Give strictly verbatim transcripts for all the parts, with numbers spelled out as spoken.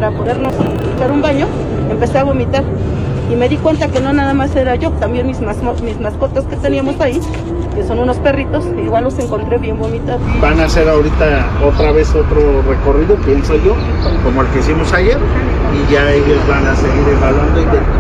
para podernos dar un baño, empecé a vomitar. Y me di cuenta que no nada más era yo, también mis, mas mis mascotas que teníamos ahí, que son unos perritos, igual los encontré bien vomitados. Van a hacer ahorita otra vez otro recorrido, pienso yo, como el que hicimos ayer, y ya ellos van a seguir evaluando.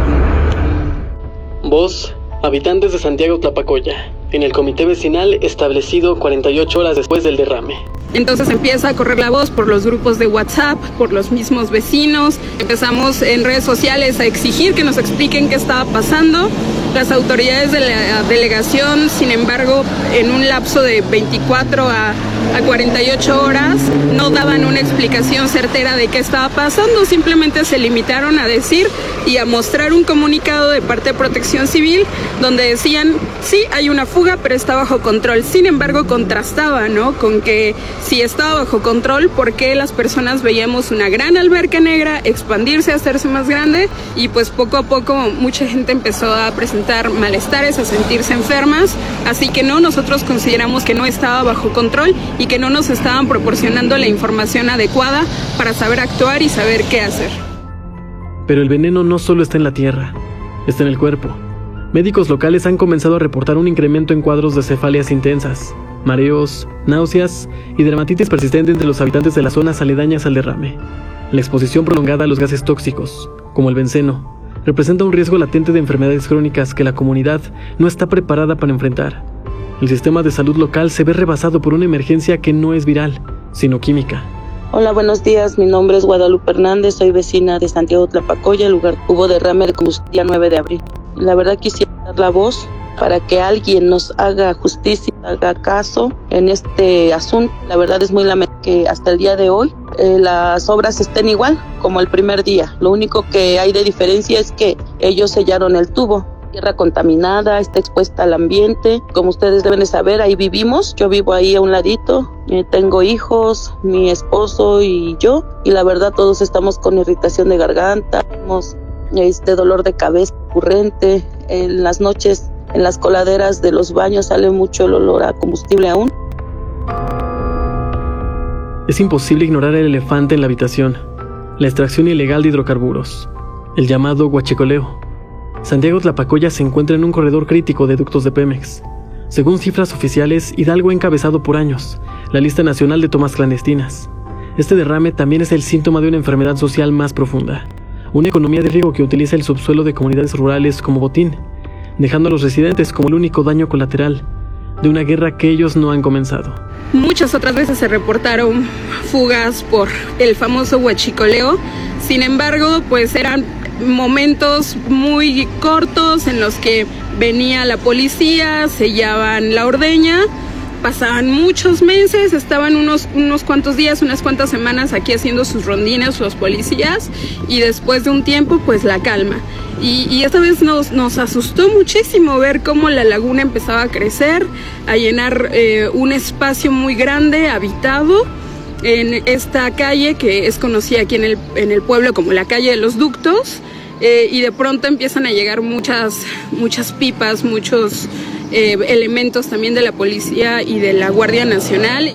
Y... Voz, habitantes de Santiago Tlapacoya, en el comité vecinal establecido cuarenta y ocho horas después del derrame. Entonces empieza a correr la voz por los grupos de WhatsApp, por los mismos vecinos. Empezamos en redes sociales a exigir que nos expliquen qué estaba pasando. Las autoridades de la delegación, sin embargo, en un lapso de veinticuatro a cuarenta y ocho horas, no daban una explicación certera de qué estaba pasando. Simplemente se limitaron a decir y a mostrar un comunicado de parte de Protección Civil donde decían, sí, hay una fuga, pero está bajo control. Sin embargo, contrastaba, ¿no?, con que si estaba bajo control, ¿por qué las personas veíamos una gran alberca negra expandirse, hacerse más grande? Y pues poco a poco mucha gente empezó a presentar malestares, a sentirse enfermas. Así que no, nosotros consideramos que no estaba bajo control y que no nos estaban proporcionando la información adecuada para saber actuar y saber qué hacer. Pero el veneno no solo está en la tierra, está en el cuerpo. Médicos locales han comenzado a reportar un incremento en cuadros de cefaleas intensas, mareos, náuseas y dermatitis persistente entre los habitantes de las zonas aledañas al derrame. La exposición prolongada a los gases tóxicos, como el benceno, representa un riesgo latente de enfermedades crónicas que la comunidad no está preparada para enfrentar. El sistema de salud local se ve rebasado por una emergencia que no es viral, sino química. Hola, buenos días. Mi nombre es Guadalupe Hernández, soy vecina de Santiago Tlapacoya, el lugar hubo derrame de combustible el día nueve de abril. La verdad quisiera dar la voz para que alguien nos haga justicia, haga caso en este asunto. La verdad es muy lamentable que hasta el día de hoy eh, las obras estén igual como el primer día. Lo único que hay de diferencia es que ellos sellaron el tubo. Tierra contaminada, está expuesta al ambiente. Como ustedes deben de saber, ahí vivimos. Yo vivo ahí a un ladito. Eh, tengo hijos, mi esposo y yo. Y la verdad todos estamos con irritación de garganta, tenemos este dolor de cabeza recurrente. En las noches, en las coladeras de los baños sale mucho el olor a combustible aún. Es imposible ignorar el elefante en la habitación, la extracción ilegal de hidrocarburos, el llamado huachicoleo. Santiago Tlapacoya se encuentra en un corredor crítico de ductos de Pemex. Según cifras oficiales, Hidalgo ha encabezado por años la lista nacional de tomas clandestinas. Este derrame también es el síntoma de una enfermedad social más profunda, una economía de riego que utiliza el subsuelo de comunidades rurales como botín, dejando a los residentes como el único daño colateral de una guerra que ellos no han comenzado. Muchas otras veces se reportaron fugas por el famoso huachicoleo. Sin embargo, pues eran momentos muy cortos en los que venía la policía, sellaban la ordeña, pasaban muchos meses, estaban unos, unos cuantos días, unas cuantas semanas aquí haciendo sus rondines los policías y después de un tiempo pues la calma. Y, y esta vez nos, nos asustó muchísimo ver cómo la laguna empezaba a crecer, a llenar eh, un espacio muy grande, habitado, en esta calle que es conocida aquí en el, en el pueblo como la calle de los ductos, eh, y de pronto empiezan a llegar muchas, muchas pipas, muchos eh, elementos también de la policía y de la Guardia Nacional.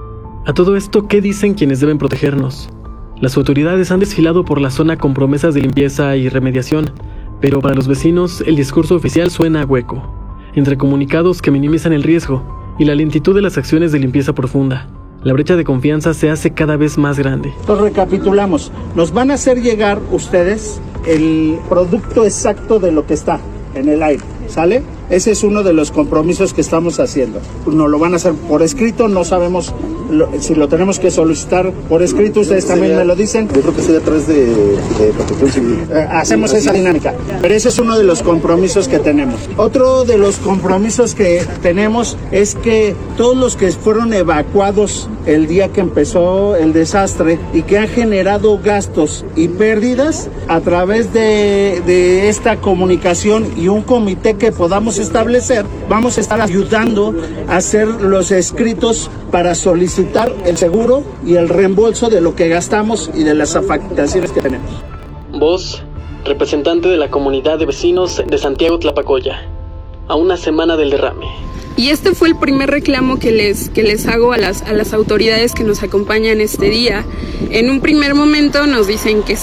A todo esto, ¿qué dicen quienes deben protegernos? Las autoridades han desfilado por la zona con promesas de limpieza y remediación, pero para los vecinos el discurso oficial suena a hueco, entre comunicados que minimizan el riesgo y la lentitud de las acciones de limpieza profunda. La brecha de confianza se hace cada vez más grande. Entonces recapitulamos, nos van a hacer llegar ustedes el producto exacto de lo que está en el aire, ¿sale? Ese es uno de los compromisos que estamos haciendo. Nos lo van a hacer por escrito, no sabemos lo, si lo tenemos que solicitar por escrito, ustedes también sería, me lo dicen. Yo creo que sería a través de, de Protección Civil. Eh, hacemos esa dinámica, pero ese es uno de los compromisos que tenemos. Otro de los compromisos que tenemos es que todos los que fueron evacuados el día que empezó el desastre y que han generado gastos y pérdidas, a través de, de esta comunicación y un comité que podamos establecer, vamos a estar ayudando a hacer los escritos para solicitar el seguro y el reembolso de lo que gastamos y de las afectaciones que tenemos. Voz, representante de la comunidad de vecinos de Santiago Tlapacoya, a una semana del derrame. Y este fue el primer reclamo que les, que les hago a las, a las autoridades que nos acompañan este día. En un primer momento nos dicen que